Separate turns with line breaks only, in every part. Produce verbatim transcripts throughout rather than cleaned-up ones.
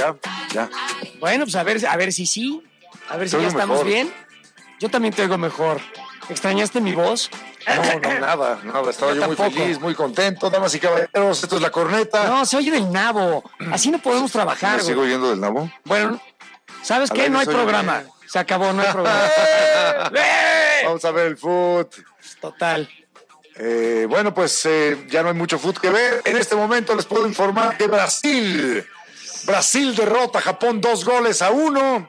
ya, ya.
Bueno, pues a ver, a ver si sí. A ver si
Te
ya
oigo
estamos
mejor.
bien. Yo también te oigo mejor. ¿Extrañaste mi voz?
No, no, nada, nada. Estaba
Yo
yo, muy
tampoco.
feliz, muy contento. Damas y caballeros, esto es La Corneta.
No, se oye del nabo. Así no podemos trabajar,
¿Me
güey.
sigo oyendo del nabo?
Bueno, ¿sabes
Al
qué?
aire
No hay
soy
programa.
bien.
Se acabó, no hay programa. ¡Eh!
Vamos a ver el fútbol.
Total.
Eh, bueno, pues eh, ya no hay mucho fútbol que ver. En este momento les puedo informar que Brasil, Brasil derrota a Japón dos goles a uno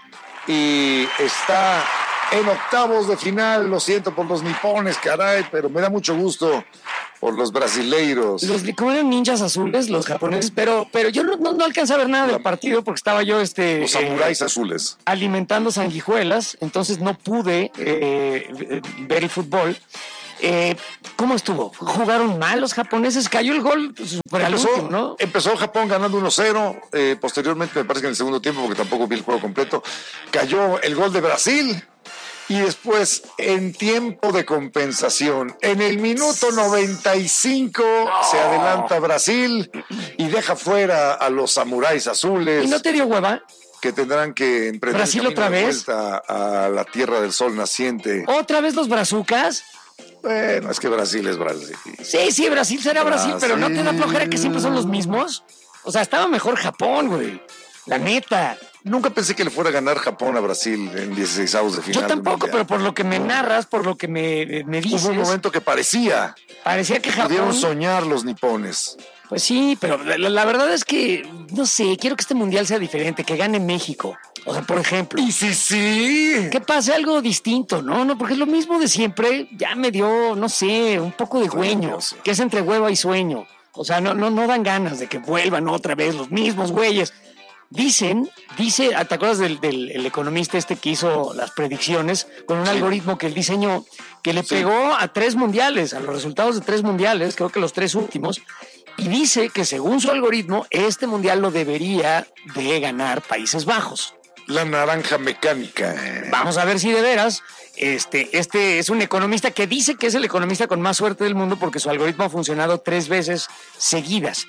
y está en octavos de final. Lo siento por los nipones, caray, pero me da mucho gusto por los brasileiros.
Los, como eran ninjas azules, los japoneses, pero, pero yo no, no, no alcancé a ver nada del partido porque estaba yo este,
Los
eh,
samuráis azules.
alimentando sanguijuelas, entonces no pude eh, ver el fútbol. Eh, ¿Cómo estuvo? ¿Jugaron mal los japoneses? Cayó el gol super al
Empezó,
último, ¿no?
empezó Japón ganando uno cero, eh, posteriormente me parece que en el segundo tiempo, porque tampoco vi el juego completo, cayó el gol de Brasil y después en tiempo de compensación, en el minuto noventa y cinco se adelanta Brasil y deja fuera a los samuráis azules.
¿Y no te dio hueva?
Que tendrán que emprender
¿Brasil
el camino
otra
de
vez?
vuelta a la tierra del sol naciente.
¿Otra vez los brazucas?
Bueno, es que Brasil es Brasil.
Sí, sí, Brasil será Brasil,
Brasil.
pero ¿no te da flojera que siempre son los mismos? O sea, estaba mejor Japón, güey. La neta.
Nunca pensé que le fuera a ganar Japón a Brasil en dieciseisavos de final.
Yo tampoco, pero por lo que me narras, por lo que me, me dices,
Hubo un momento que parecía,
parecía que
pudieron
Japón...
soñar los nipones.
Pues sí, pero la, la verdad es que, no sé, quiero que este mundial sea diferente, que gane México. O sea, por ejemplo,
Y sí, sí.
que pase algo distinto, ¿no? No, porque es lo mismo de siempre, ya me dio, no sé, un poco de güeño, que es entre hueva y sueño. O sea, no, no, no dan ganas de que vuelvan otra vez los mismos güeyes. Dicen, dice, ¿te acuerdas del, del el economista este que hizo las predicciones con un
Sí.
algoritmo que él diseñó, que le
Sí.
pegó a tres mundiales, a los resultados de tres mundiales, creo que los tres últimos, y dice que según su algoritmo, este mundial lo debería de ganar Países Bajos.
La naranja mecánica.
Vamos a ver si de veras, este, este es un economista que dice que es el economista con más suerte del mundo porque su algoritmo ha funcionado tres veces seguidas.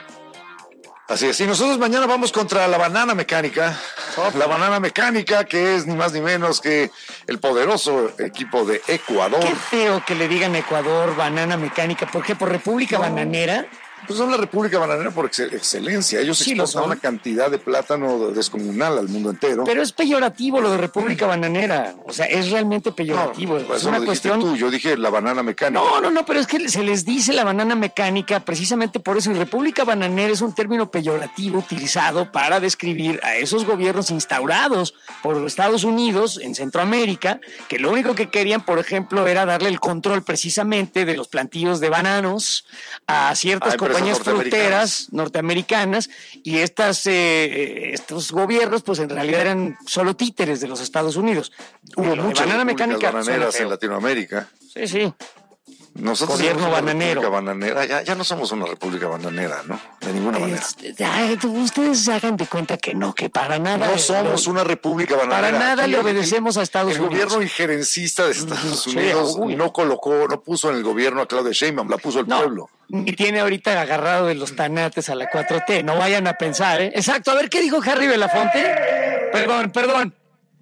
Así es. Y nosotros mañana vamos contra la banana mecánica. La banana mecánica, que es ni más ni menos que el poderoso equipo de Ecuador.
Qué feo que le digan Ecuador banana mecánica. ¿Por qué? ¿Por República Bananera?
Pues son la República Bananera por excel- excelencia. Ellos
Sí, lo
exportan
son.
una cantidad de plátano descomunal al mundo entero.
Pero es peyorativo lo de República Bananera. O sea, es realmente peyorativo.
No, pues
es
eso
una
lo dijiste
cuestión...
tú, yo dije la banana mecánica.
No, no, no, pero es que se les dice la banana mecánica precisamente por eso. Y República Bananera es un término peyorativo utilizado para describir a esos gobiernos instaurados por Estados Unidos en Centroamérica, que lo único que querían, por ejemplo, era darle el control precisamente de los plantíos de bananos a ciertas
A empresas
compañías
norteamericanas.
fruteras norteamericanas, y estas, eh, estos gobiernos pues en realidad eran solo títeres de los Estados Unidos.
Hubo
Lo de
muchas
banana
repúblicas
mecánica suena
bananeras
feo.
en Latinoamérica.
Sí, sí.
Nosotros
Gobierno
somos una
bananero.
república bananera. Ya, ya no somos una república bananera, ¿no? De ninguna manera.
Este, ay, ustedes hagan de cuenta que no, que para nada.
No somos una república bananera.
Para nada le
Aquí el-
obedecemos a Estados
el
Unidos.
gobierno injerencista de Estados
Sí,
Unidos
uy.
no colocó, no puso en el gobierno a Claudia Sheinbaum, la puso el
No,
pueblo.
y tiene ahorita agarrado de los tanates a la cuatro T. No vayan a pensar, ¿eh? Exacto. A ver, ¿qué dijo Harry Belafonte? Perdón, perdón.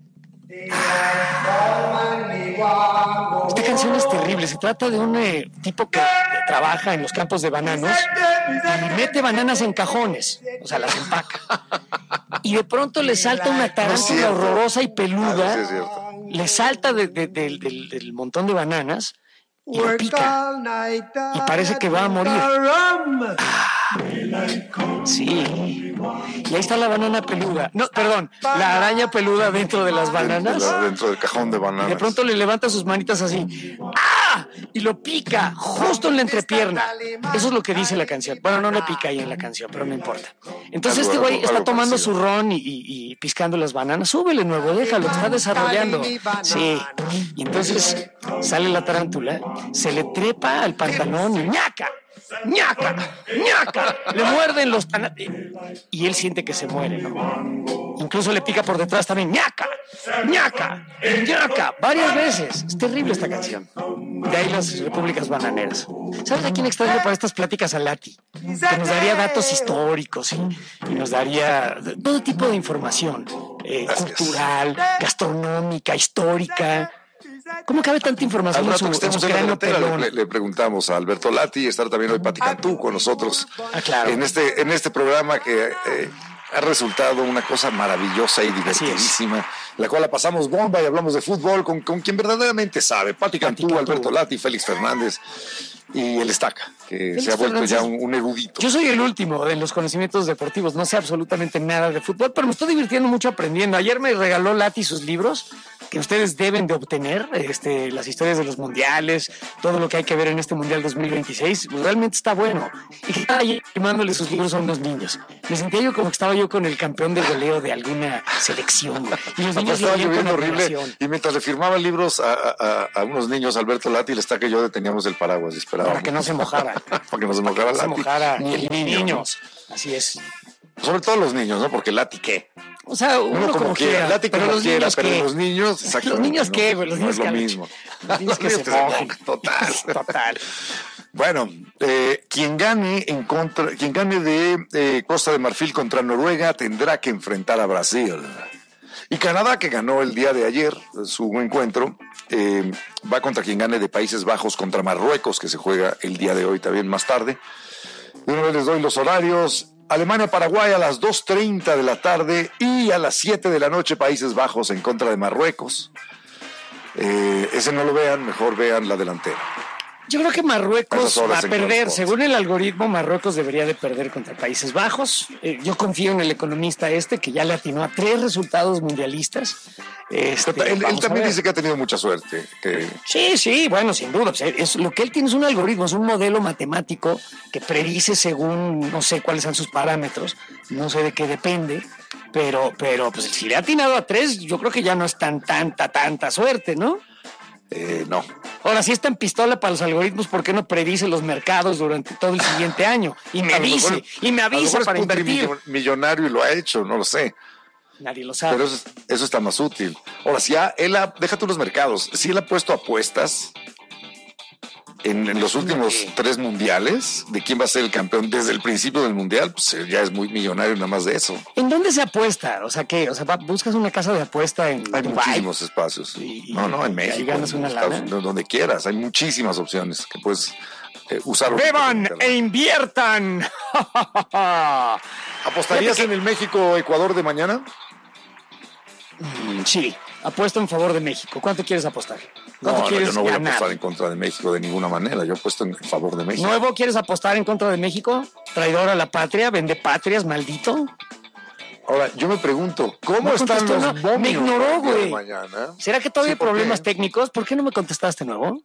Esta canción es terrible. Se trata de un eh, tipo que trabaja en los campos de bananos y mete bananas en cajones. O sea, las empaca. Y de pronto le salta una
No es
tarántula
cierto.
horrorosa y
Ah,
peluda.
sí es cierto.
Le salta de- de- de- del, del montón de bananas y lo pica. Y parece que va a morir. Sí. Y ahí está la banana peluda. No, perdón, la araña peluda dentro de las bananas.
Dentro, dentro del cajón de
Y
bananas.
de pronto le levanta sus manitas así. ¡Ah! Y lo pica justo en la entrepierna. Eso es lo que dice la canción. Bueno, no le pica ahí en la canción, pero no importa. Entonces
Algo-
este güey
algo-
está
algo
tomando
parecido.
su ron y, y- y piscando las bananas. Súbele nuevo, déjalo, está desarrollando. Sí. Y entonces sale la tarántula, se le trepa al pantalón y ¡ñaca! ¡ñaca! ¡ñaca! Le muerden los tanates. Y él siente que se muere, ¿no? Incluso le pica por detrás también. ¡ñaca! ¡ñaca! ¡ñaca! Varias veces. Es terrible esta canción. De ahí las repúblicas bananeras. ¿Sabes a quién extraño para estas pláticas? A Lati, que nos daría datos históricos y, y nos daría todo tipo de información eh, cultural, gastronómica, histórica. ¿Cómo cabe tanta información
Al rato
en
que
su, en
estemos
su
en la
cráneo
delantera,
pelón?
le, le preguntamos a Alberto Lati, estar también hoy Pati Cantú con nosotros.
Ah, claro.
En este, en este programa que eh, ha resultado una cosa maravillosa y divertidísima, la cual la pasamos bomba y hablamos de fútbol con, con quien verdaderamente sabe. Pati Cantú, Cantú, Alberto Lati, Félix Fernández y el Estaca, que Félix se ha vuelto Fernández, ya un, un erudito.
Yo soy el último de los conocimientos deportivos, no sé absolutamente nada de fútbol, pero me estoy divirtiendo mucho aprendiendo. Ayer me regaló Lati sus libros que ustedes deben de obtener, este, las historias de los mundiales, todo lo que hay que ver en este Mundial dos mil veintiséis, pues realmente está bueno. Y que estaba llevándole sus libros a unos niños. Me sentía yo como que estaba yo con el campeón de goleo de alguna selección. Y los niños
estaba lloviendo horrible. Y mientras le firmaban libros a, a, a unos niños, Alberto Lati, el Estaca y yo deteníamos el paraguas y esperábamos.
Para que no se mojara.
Para que no se mojara
Lati.
No
se mojara ni el niño. niños. Así es.
Sobre todo los niños, ¿no? Porque Lati, ¿qué?
O sea, uno, uno como, como quiera,
Lati como
pero
quiera,
los
pero
¿qué?
los niños, exactamente.
Los niños qué, güey, los
no
niños
es lo mismo.
Los niños que se mojan.
Total.
Total.
Bueno, eh, quien gane en contra, quien gane de eh, Costa de Marfil contra Noruega tendrá que enfrentar a Brasil. Y Canadá, que ganó el día de ayer su encuentro, eh, va contra quien gane de Países Bajos contra Marruecos, que se juega el día de hoy también más tarde. De una vez les doy los horarios. Alemania-Paraguay a las dos treinta de la tarde y a las siete de la noche Países Bajos en contra de Marruecos. Eh, ese no lo vean, mejor vean la delantera.
Yo creo que Marruecos va a perder. Según el algoritmo, Marruecos debería de perder contra Países Bajos. Eh, yo confío en el economista este, que ya le atinó a tres resultados mundialistas. Este,
él, él también dice que ha tenido mucha suerte. Que...
Sí, sí, bueno, sin duda. Pues es, lo que él tiene es un algoritmo, es un modelo matemático que predice según, no sé cuáles son sus parámetros, no sé de qué depende, pero, pero pues si le ha atinado a tres, yo creo que ya no es tan tanta, tanta suerte, ¿no?
Eh, no.
Ahora, si es tan pistola para los algoritmos, ¿por qué no predice los mercados durante todo el siguiente año? Y me dice, mejor, y me avisa para invertir.
Millonario y lo ha hecho, no lo sé.
Nadie lo sabe.
Pero eso, eso está más útil. Ahora, si ya él ha, déjate los mercados, si él ha puesto apuestas en, en los últimos sí. tres mundiales, de quién va a ser el campeón desde el principio del mundial, pues ya es muy millonario nada más de eso.
¿En dónde se apuesta? O sea, ¿qué? O sea, buscas una casa de apuesta en
Hay
Dubai?
Muchísimos espacios.
Y,
no, no, en México.
Ahí ganas una lana.
Unidos, donde quieras. Hay muchísimas opciones que puedes eh, usar.
¡Beban e inviertan!
¿Apostarías en el México-Ecuador de mañana?
Sí, apuesto en favor de México. ¿Cuánto quieres apostar?
No,
quieres
no, yo no voy
ganar?
a apostar en contra de México de ninguna manera. Yo apuesto en favor de México.
¿Nuevo quieres apostar en contra de México? ¿Traidor a la patria? ¿Vende patrias, maldito?
Ahora, yo me pregunto, ¿cómo
no
están los
no,
momios?
Me ignoró, güey.
Mañana?
¿Será que todavía
sí,
hay problemas
qué?
técnicos? ¿Por qué no me contestaste, Nuevo?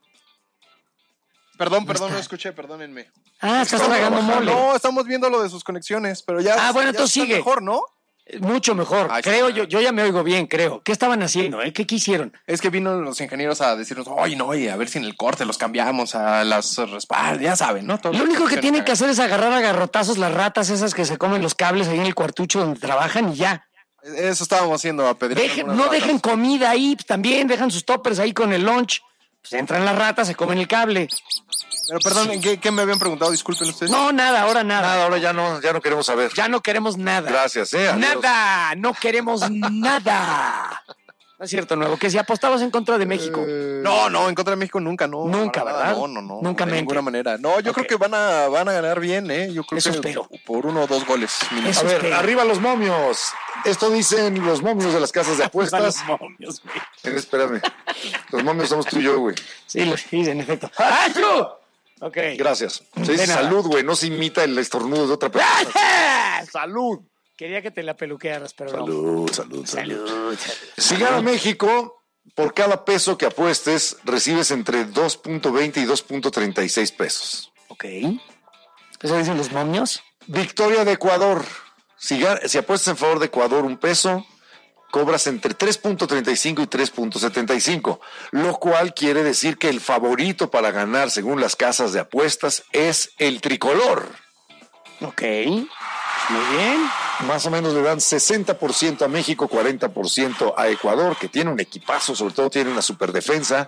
Perdón, perdón, no escuché, perdónenme.
Ah, estás tragando mole.
No, estamos viendo lo de sus conexiones, pero ya.
Ah, bueno,
ya
entonces sigue.
Mejor, ¿no?
Mucho mejor,
Ay,
creo
sí.
yo, yo ya me oigo bien, creo. ¿Qué estaban haciendo? Eh? ¿Qué quisieron?
Es que vino los ingenieros a decirnos, oye, no, oye, a ver si en el corte los cambiamos a las respaldas, ya saben, ¿no? Todo
lo único que tienen
acá.
que hacer es agarrar a garrotazos las ratas esas que se comen los cables ahí en el cuartucho donde trabajan y ya.
Eso estábamos haciendo, a pedir.
Dejen, no ratas. Dejen comida ahí, también dejan sus toppers ahí con el lunch. Pues entran las ratas, se comen el cable.
Pero perdón, sí. ¿qué, ¿qué me habían preguntado? Disculpen ustedes.
No, nada, ahora nada.
Nada, ahora ya no, ya no queremos saber.
Ya no queremos nada.
Gracias, eh. Adiós.
Nada, no queremos nada. No es cierto, Nuevo, que si apostabas en contra de México.
Eh, no, no, en contra de México nunca, no.
Nunca, ¿verdad?
No, no, no.
Nunca,
de
mente.
ninguna manera. No, yo
okay.
creo que van a, van a ganar bien, ¿eh? Yo creo
Eso
que
espero.
por uno o dos goles.
Eso
a ver,
espero.
arriba los momios. Esto dicen los momios de las casas de apuestas.
Los momios, güey.
Eh, espérame. Los momios somos tú y yo, güey.
Sí, lo sí, en efecto. ¡Achú! Ok.
Gracias. Se dice salud, güey. No se imita el estornudo de otra persona.
¡Salud! Quería que te la peluquearas, pero
salud,
no.
Salud, salud,
salud. Salud, salud.
Si gana México, por cada peso que apuestes, recibes entre dos punto veinte y dos punto treinta y seis pesos.
Ok. ¿Eso dicen los momios?
Victoria de Ecuador. Si, si apuestas en favor de Ecuador un peso, cobras entre tres punto treinta y cinco y tres punto setenta y cinco, lo cual quiere decir que el favorito para ganar, según las casas de apuestas, es el tricolor.
Ok, muy bien.
Más o menos le dan sesenta por ciento a México, cuarenta por ciento a Ecuador, que tiene un equipazo, sobre todo tiene una superdefensa.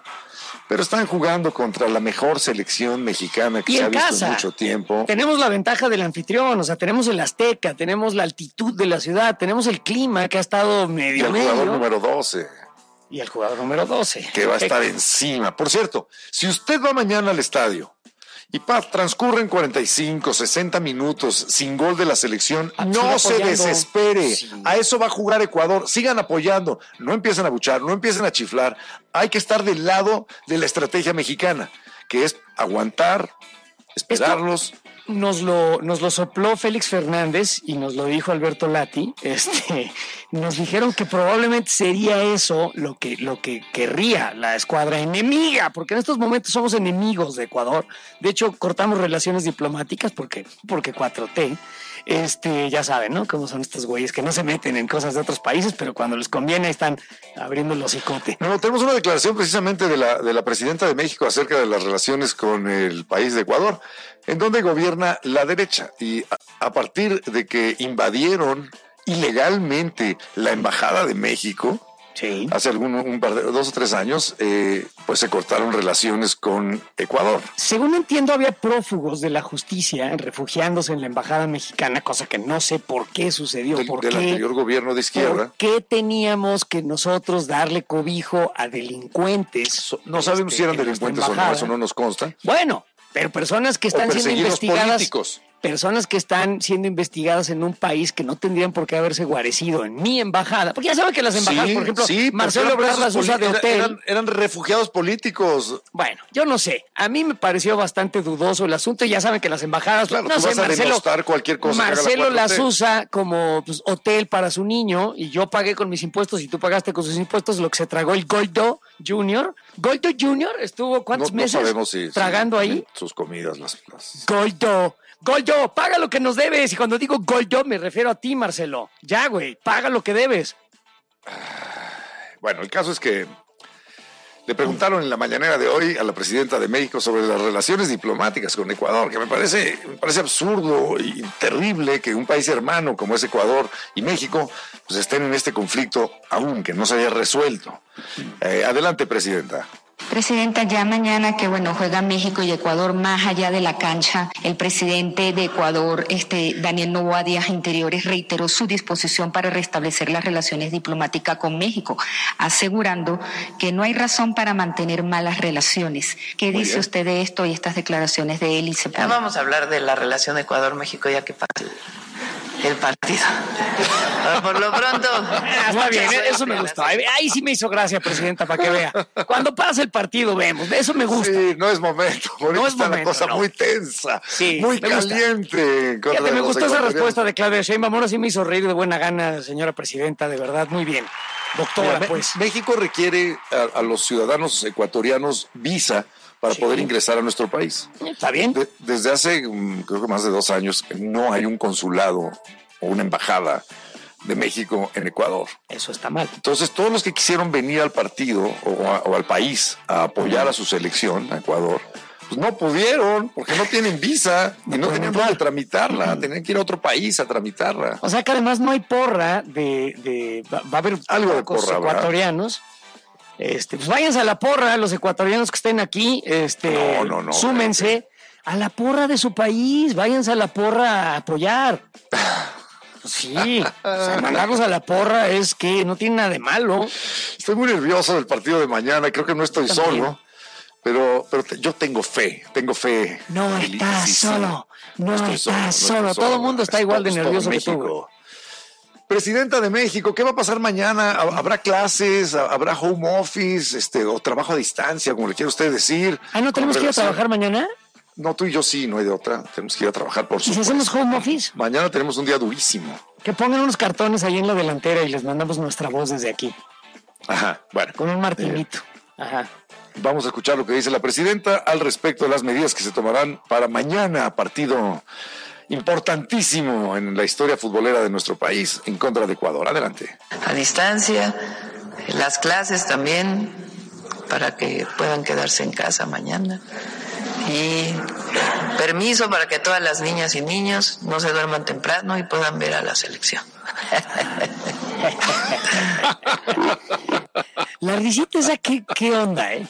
Pero están jugando contra la mejor selección mexicana que
Y
se ha
en
visto
casa,
en mucho tiempo.
tenemos la ventaja del anfitrión, o sea, tenemos el Azteca, tenemos la altitud de la ciudad, tenemos el clima que ha estado
Y
medio
el
medio.
jugador número doce,
Y el jugador número doce.
que va a estar encima. Por cierto, si usted va mañana al estadio y pa, transcurren cuarenta y cinco, sesenta minutos sin gol de la selección,
Ah,
no
siga
se
apoyando.
desespere.
Sí.
A eso va a jugar Ecuador. Sigan apoyando. No empiecen a buchar, no empiecen a chiflar. Hay que estar del lado de la estrategia mexicana, que es aguantar, esperarlos.
Nos lo, nos lo sopló Félix Fernández y nos lo dijo Alberto Lati. Este, nos dijeron que probablemente sería eso lo que, lo que querría la escuadra enemiga, porque en estos momentos somos enemigos de Ecuador. De hecho, cortamos relaciones diplomáticas porque, porque cuatro T. Este, ya saben, ¿no? Cómo son estos güeyes que no se meten en cosas de otros países, pero cuando les conviene están abriendo el hocicote.
No, tenemos una declaración precisamente de la, de la presidenta de México acerca de las relaciones con el país de Ecuador, en donde gobierna la derecha. Y a, a partir de que invadieron ilegalmente la embajada de México,
Sí.
hace algún, un par de, dos o tres años, eh, pues se cortaron relaciones con Ecuador.
Según entiendo, había prófugos de la justicia refugiándose en la embajada mexicana, cosa que no sé por qué sucedió.
Del,
¿Por
del
qué?
anterior gobierno de izquierda.
¿Por qué teníamos que nosotros darle cobijo a delincuentes?
So- no sabemos
este,
si eran
en nuestra
delincuentes o no,
embajada?
eso no nos consta.
Bueno, pero personas que
O
están siendo
perseguidos
investigadas,
políticos.
personas que están siendo investigadas en un país que no tendrían por qué haberse guarecido en mi embajada, porque ya saben que las embajadas,
Sí,
por ejemplo,
sí, porque
Marcelo
eran
Ebrard las
presos
usa de
poli-
hotel.
Eran, eran refugiados políticos.
Bueno, yo no sé. A mí me pareció bastante dudoso el asunto. Y ya saben que las embajadas,
Claro,
no
tú
sé,
vas a
Marcelo,
denostar cualquier cosa que haga la
Marcelo
cuatro T.
las usa como pues, hotel para su niño y yo pagué con mis impuestos y tú pagaste con sus impuestos lo que se tragó el Goldo Junior. Goldo Junior estuvo cuántos
No, no
meses
sabemos si,
tragando
si-
ahí.
sus comidas, las, las-
Goldo, Goldo, paga lo que nos debes. Y cuando digo Goldo me refiero a ti, Marcelo. Ya, güey, paga lo que debes.
Bueno, el caso es que le preguntaron en la mañanera de hoy a la presidenta de México sobre las relaciones diplomáticas con Ecuador, que me parece, me parece absurdo y terrible que un país hermano como es Ecuador y México pues estén en este conflicto aún que no se haya resuelto. Eh, adelante, presidenta.
Presidenta, ya mañana que bueno juega México y Ecuador más allá de la cancha, el presidente de Ecuador, este Daniel Noboa Díaz Interiores, reiteró su disposición para restablecer las relaciones diplomáticas con México, asegurando que no hay razón para mantener malas relaciones. ¿Qué
Muy
dice
bien.
usted de esto y estas declaraciones de él y se
Ya
pone?
vamos a hablar de la relación Ecuador-México ya que pasa el, el partido. Pero por lo pronto...
Ah, está bien, eso me gustó. Ahí, ahí sí me hizo gracia, presidenta, para que vea. Cuando pase el partido vemos, eso me gusta.
Sí, no es momento. Ahorita
No es
está
momento,
la cosa
no.
muy tensa,
Sí,
muy
me gusta.
caliente. en contra
Fíjate,
de
me
los
gustó esa
ecuatorianos.
respuesta de Claudia Sheinbaum. Ahora sí me hizo reír de buena gana, señora presidenta, de verdad, muy bien. Doctora,
Mira, Me-
pues.
México requiere a, a los ciudadanos ecuatorianos visa para
Sí.
poder ingresar a nuestro país.
¿Está bien?
De- desde hace mm, creo que más de dos años no hay un consulado o una embajada de México en Ecuador.
Eso está mal.
Entonces todos los que quisieron venir al partido o, a- o al país a apoyar a su selección, a Ecuador, pues no pudieron porque no tienen visa y no
pueden
tenían
entrar.
dónde tramitarla, tenían que ir a otro país a tramitarla.
O sea que además no hay porra de... de va, va a haber
Algo de
pocos
porra, ¿verdad?
ecuatorianos. Este, pues váyanse a la porra, los ecuatorianos que estén aquí, este,
No, no, no,
súmense a la porra de su país, váyanse a la porra a apoyar. Pues sí, o sea, mandarlos a la porra es que no tiene nada de malo.
Estoy muy nervioso del partido de mañana, creo que no estoy
También.
solo, pero, pero te- yo tengo fe, tengo fe.
No
Eli-
estás
sí, sí.
solo, no,
estoy
estás
no
solo.
estoy
Todo el mundo está
Es
igual
todo-
de
es todo
nervioso que tú.
México.
güey.
Presidenta de México, ¿qué va a pasar mañana? ¿Ha- ¿Habrá clases? ¿Habrá home office? Este, ¿O trabajo a distancia, como le quiere usted decir?
Ah, ¿no tenemos
Con
que ir a
relación-
trabajar mañana?
No, tú y yo sí, no hay de otra. Tenemos que ir a trabajar, por
¿Y si
supuesto.
hacemos home office?
Mañana tenemos un día durísimo.
Que pongan unos cartones ahí en la delantera y les mandamos nuestra voz desde aquí,
Ajá, bueno.
con un martinito. Ajá.
Vamos a escuchar lo que dice la presidenta al respecto de las medidas que se tomarán para mañana, partido importantísimo en la historia futbolera de nuestro país en contra de Ecuador. Adelante.
A distancia, las clases también, para que puedan quedarse en casa mañana. Y permiso para que todas las niñas y niños no se duerman temprano y puedan ver a la selección.
La risita esa, ¿qué, qué onda, eh?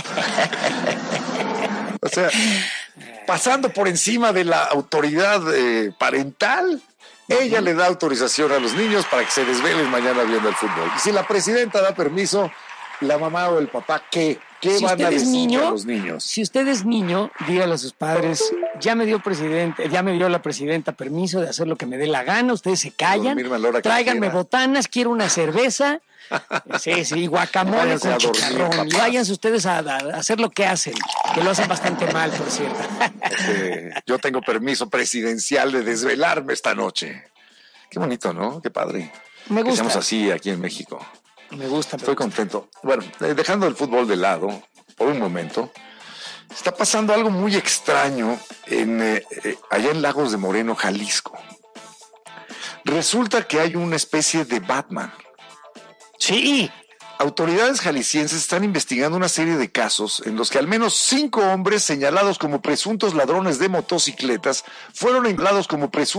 O sea, pasando por encima de la autoridad eh, parental, ella le da autorización a los niños para que se desvelen mañana viendo el fútbol. Y si la presidenta da permiso, la mamá o el papá, ¿qué? ¿Qué
Si
van
usted
a
es
decir
niño,
a los niños?
Si usted es niño, dígale a sus padres, ya me dio presidente, ya me dio la presidenta permiso de hacer lo que me dé la gana, ustedes se callan,
Dormirme a la hora que
tráiganme
quiera.
botanas, quiero una cerveza, sí, sí, guacamole
Váyanse
con
a dormir,
chicharrón, y
papás.
váyanse ustedes a, a hacer lo que hacen, que lo hacen bastante mal, por cierto.
Eh, yo tengo permiso presidencial de desvelarme esta noche. Qué bonito, ¿no? Qué padre.
Me
Que
gusta.
seamos así aquí en México.
Me gusta.
Estoy contento. Bueno, eh, dejando el fútbol de lado por un momento, está pasando algo muy extraño en, eh, eh, allá en Lagos de Moreno, Jalisco. Resulta que hay una especie de Batman.
Sí.
Autoridades jaliscienses están investigando una serie de casos en los que al menos cinco hombres señalados como presuntos ladrones de motocicletas fueron encontrados como presuntos